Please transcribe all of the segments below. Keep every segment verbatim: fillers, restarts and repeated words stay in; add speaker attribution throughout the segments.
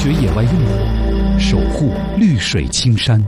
Speaker 1: 绝野外用火，守护绿水青山。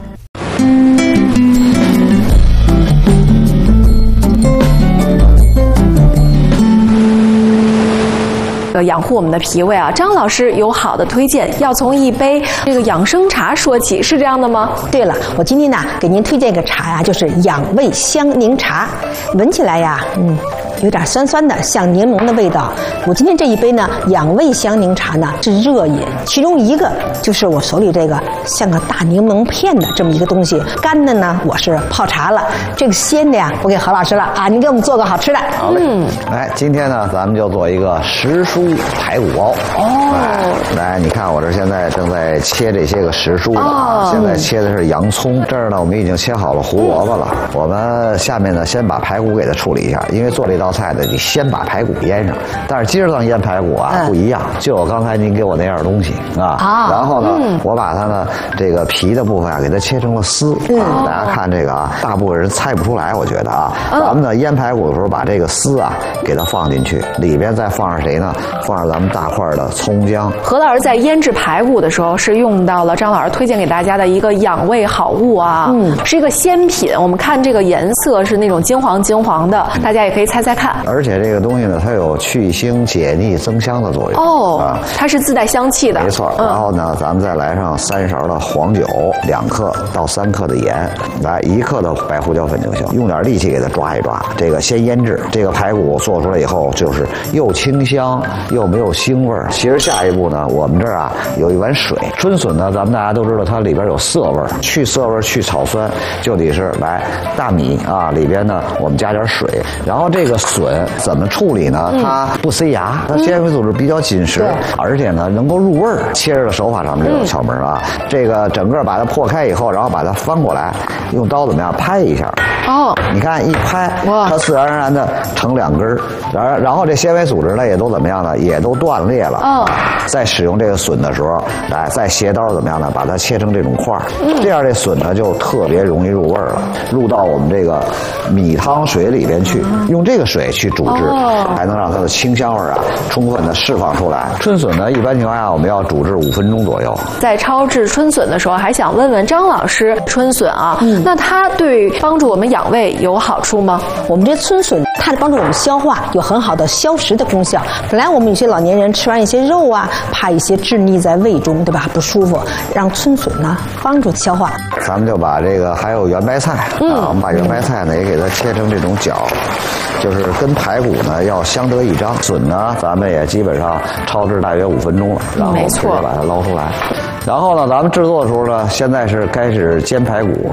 Speaker 2: 呃，养护我们的脾胃啊，张老师有好的推荐，要从一杯这个养生茶说起，是这样的吗？
Speaker 3: 对了，我今天呢给您推荐一个茶呀，就是养胃香柠茶，闻起来呀，嗯。有点酸酸的，像柠檬的味道。我今天这一杯呢，养胃香柠茶呢是热饮，其中一个就是我手里这个像个大柠檬片的这么一个东西。干的呢，我是泡茶了。这个鲜的呀，我给何老师了啊，你给我们做个好吃的。
Speaker 4: 好嘞，嗯，来，今天呢，咱们就做一个时蔬排骨包。哦，来，你看我这现在正在切这些个时蔬呢，哦、现在切的是洋葱，这儿呢我们已经切好了胡萝卜了。嗯、我们下面呢先把排骨给它处理一下，因为做这道菜的，你先把排骨腌上，但是今儿咱腌排骨啊、嗯、不一样，就有刚才您给我那样东西啊，啊然后呢、嗯，我把它呢这个皮的部分啊给它切成了丝，嗯，大家看这个啊，大部分人猜不出来，我觉得啊，嗯、咱们呢腌排骨的时候把这个丝啊给它放进去，里边再放上谁呢？放上咱们大块的葱姜。
Speaker 2: 何老师在腌制排骨的时候是用到了张老师推荐给大家的一个养胃好物啊，嗯，是一个鲜品，我们看这个颜色是那种金黄金黄的，大家也可以猜猜看。
Speaker 4: 而且这个东西呢，它有去腥解腻增香的作用
Speaker 2: 哦，啊，它是自带香气的，
Speaker 4: 没错。嗯、然后呢，咱们再来上三勺的黄酒，两克到三克的盐，来一克的白胡椒粉就行。用点力气给它抓一抓。这个先腌制，这个排骨做出来以后，就是又清香又没有腥味儿。其实下一步呢，我们这儿啊有一碗水。春笋呢，咱们大家都知道它里边有涩味儿，去涩味儿去草酸，就得是来大米啊里边呢我们加点水，然后这个笋怎么处理呢？它不塞牙，它纤维组织比较紧实，嗯、而且呢能够入味儿。切着的手法上面就有窍门啊。嗯、这个整个把它破开以后，然后把它翻过来，用刀怎么样拍一下？哦，你看一拍，它自然而然的成两根儿，然然后这纤维组织呢也都怎么样呢？也都断裂了。哦，在使用这个笋的时候，来再斜刀怎么样呢？把它切成这种块儿，嗯、这样这笋呢就特别容易入味儿了，入到我们这个米汤水里边去，嗯、用这个水去煮制，哦、还能让它的清香味啊充分的释放出来。春笋呢，一般情况下我们要煮制五分钟左右。
Speaker 2: 在超制春笋的时候，还想问问张老师，春笋啊，嗯、那它对帮助我们养胃有好处吗？
Speaker 3: 我们这春笋它帮助我们消化，有很好的消食的功效。本来我们有些老年人吃完一些肉啊，怕一些滞腻在胃中，对吧？不舒服，让春笋呢帮助消化。
Speaker 4: 咱们就把这个还有圆白菜，嗯、啊，我们把圆白菜呢也给它切成这种角。就是跟排骨呢要相得益彰，笋呢咱们也基本上超制大约五分钟了，然后直接把它捞出来。然后呢，咱们制作的时候呢，现在是开始煎排骨。